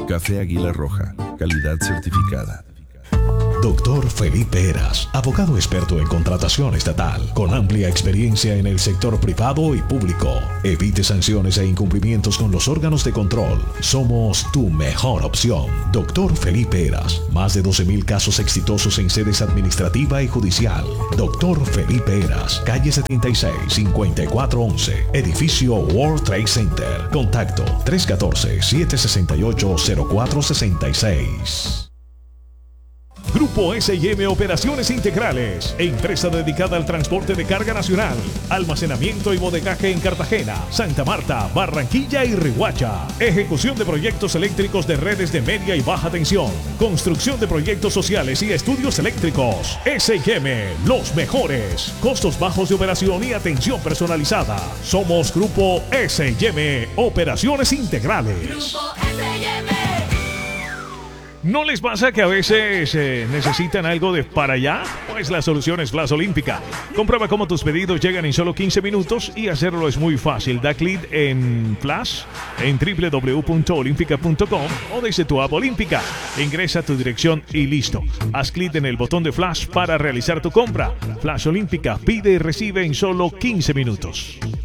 Café Águila Roja, calidad certificada. Doctor Felipe Heras, abogado experto en contratación estatal, con amplia experiencia en el sector privado y público. Evite sanciones e incumplimientos con los órganos de control. Somos tu mejor opción. Doctor Felipe Heras, más de 12,000 casos exitosos en sedes administrativa y judicial. Doctor Felipe Heras, calle 76, 5411, edificio World Trade Center. Contacto 314-768-0466. Grupo S&M Operaciones Integrales, empresa dedicada al transporte de carga nacional, almacenamiento y bodegaje en Cartagena, Santa Marta, Barranquilla y Riohacha. Ejecución de proyectos eléctricos de redes de media y baja tensión, construcción de proyectos sociales y estudios eléctricos. S&M, los mejores, costos bajos de operación y atención personalizada. Somos Grupo S&M Operaciones Integrales. Grupo S&M. ¿No les pasa que a veces necesitan algo de para allá? Pues la solución es Flash Olímpica. Comprueba cómo tus pedidos llegan en solo 15 minutos y hacerlo es muy fácil. Da clic en Flash en www.olímpica.com o desde tu app Olímpica. Ingresa tu dirección y listo. Haz clic en el botón de Flash para realizar tu compra. Flash Olímpica, pide y recibe en solo 15 minutos.